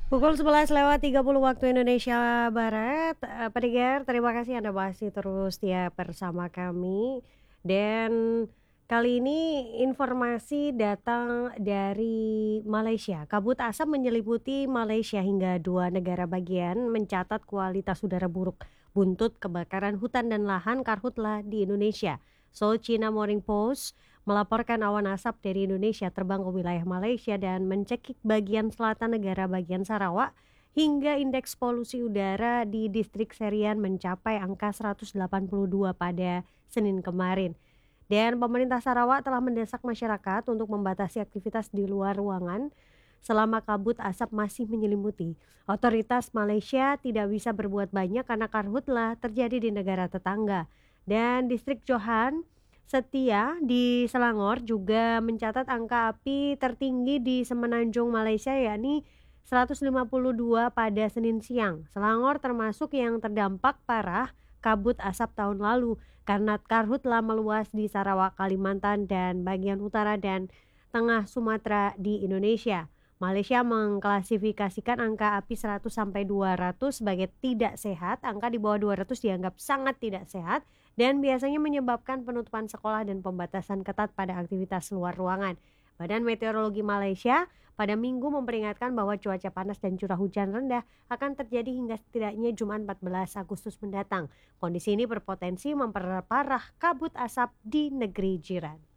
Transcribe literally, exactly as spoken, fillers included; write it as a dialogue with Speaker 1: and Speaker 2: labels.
Speaker 1: Pukul sebelas lewat tiga puluh waktu Indonesia Barat, eee, pendengar terima kasih Anda masih terus setia bersama kami, dan kali ini informasi datang dari Malaysia. Kabut asap menyelimuti Malaysia hingga dua negara bagian mencatat kualitas udara buruk buntut kebakaran hutan dan lahan karhutla di Indonesia. Seoul China Morning Post melaporkan awan asap dari Indonesia terbang ke wilayah Malaysia dan mencekik bagian selatan negara bagian Sarawak hingga indeks polusi udara di distrik Serian mencapai angka seratus delapan puluh dua pada Senin kemarin. Dan pemerintah Sarawak telah mendesak masyarakat untuk membatasi aktivitas di luar ruangan selama kabut asap masih menyelimuti. Otoritas Malaysia tidak bisa berbuat banyak karena karhutlah terjadi di negara tetangga. Dan distrik Johan Setia di Selangor juga mencatat angka api tertinggi di Semenanjung Malaysia yakni seratus lima puluh dua pada Senin siang. Selangor termasuk yang terdampak parah kabut asap tahun lalu karena karhutla meluas di Sarawak, Kalimantan, dan bagian utara dan tengah Sumatera di Indonesia. Malaysia mengklasifikasikan angka api seratus sampai dua ratus sebagai tidak sehat, angka di bawah dua ratus dianggap sangat tidak sehat dan biasanya menyebabkan penutupan sekolah dan pembatasan ketat pada aktivitas luar ruangan. Badan Meteorologi Malaysia pada Minggu memperingatkan bahwa cuaca panas dan curah hujan rendah akan terjadi hingga setidaknya Jumat empat belas Agustus mendatang. Kondisi ini berpotensi memperparah kabut asap di negeri jiran.